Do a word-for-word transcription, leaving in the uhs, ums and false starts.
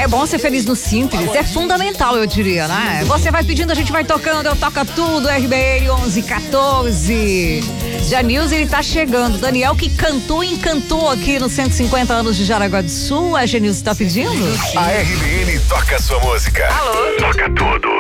é bom ser feliz no simples, é fundamental, eu diria, né? Você vai pedindo, a gente vai tocando, eu toca tudo, R B N onze quatorze. Janilson, ele tá chegando. Daniel, que cantou e encantou aqui nos cento e cinquenta anos de Jaraguá do Sul. A Janilson tá pedindo? A R B N toca sua música. Alô? Toca tudo.